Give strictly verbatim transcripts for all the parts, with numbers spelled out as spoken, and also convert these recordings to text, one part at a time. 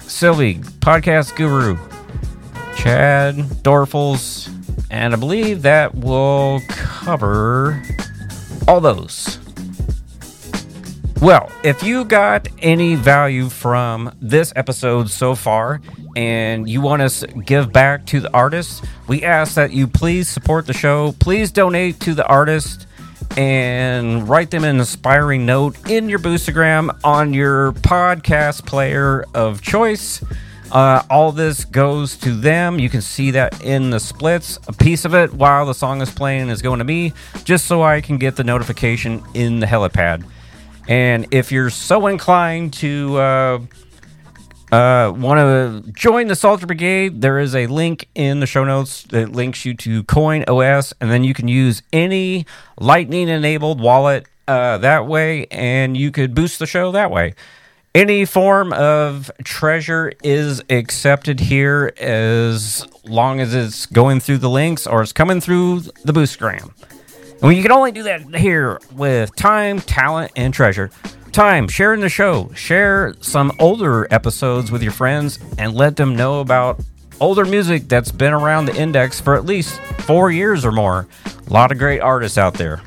Sylvie, Podcast Guru, Chad, Dorfels, and I believe that will cover all those. Well, if you got any value from this episode so far and you want to give back to the artist, we ask that you please support the show. Please donate to the artist and write them an inspiring note in your Boostagram on your podcast player of choice. Uh, all this goes to them. You can see that in the splits. A piece of it while the song is playing is going to me, just so I can get the notification in the helipad. And if you're so inclined to uh, uh, want to join the Salter Brigade, there is a link in the show notes that links you to Coin O S, and then you can use any Lightning-enabled wallet uh, that way, and you could boost the show that way. Any form of treasure is accepted here as long as it's going through the links or it's coming through the Boostagram. And you can only do that here with time, talent, and treasure. Time, sharing the show. Share some older episodes with your friends and let them know about older music that's been around the index for at least four years or more. A lot of great artists out there.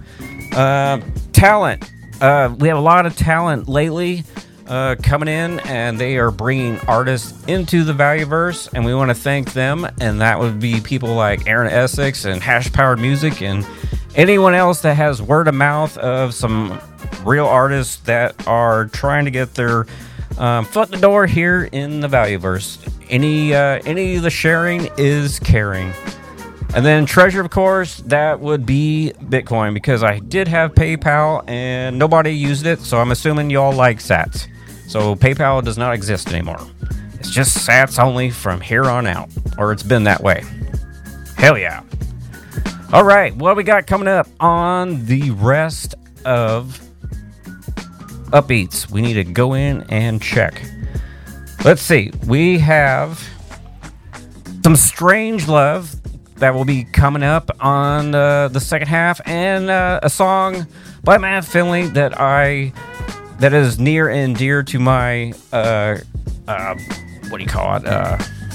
Uh, talent. Uh, we have a lot of talent lately uh, coming in, and they are bringing artists into the Valueverse, and we want to thank them. And that would be people like Aaron Essex and Hash Powered Music and anyone else that has word of mouth of some real artists that are trying to get their um, foot in the door here in the Valueverse. Any uh, any of the sharing is caring. And then treasure, of course, that would be Bitcoin, because I did have PayPal and nobody used it, so I'm assuming y'all like Sats. So PayPal does not exist anymore. It's just Sats only from here on out, or it's been that way. Hell yeah. All right, what we got coming up on the rest of Upbeats? We need to go in and check. Let's see. We have some Strange Love that will be coming up on uh, the second half, and uh, a song by Matt Finley that I that is near and dear to my uh, uh, what do you call it? Uh,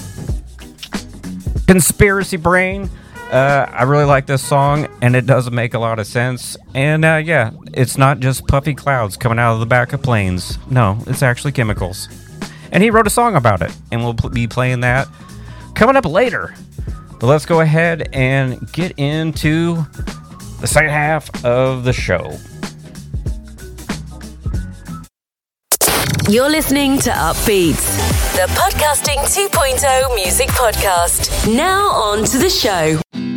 conspiracy brain. Uh, I really like this song, and it does make a lot of sense. And uh, yeah, it's not just puffy clouds coming out of the back of planes. No, it's actually chemicals. And he wrote a song about it, and we'll pl- be playing that coming up later. But let's go ahead and get into the second half of the show. You're listening to Upbeats, the Podcasting two point oh music podcast. Now on to the show.